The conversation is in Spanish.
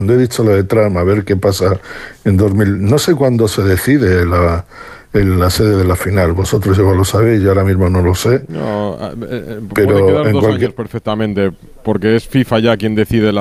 Cuando he dicho lo de Trump, a ver qué pasa en 2000. No sé cuándo se decide en la sede de la final. Vosotros igual lo sabéis, yo ahora mismo no lo sé. No, puede Pero quedar en 2 años cualquier... perfectamente, porque es FIFA ya quien decide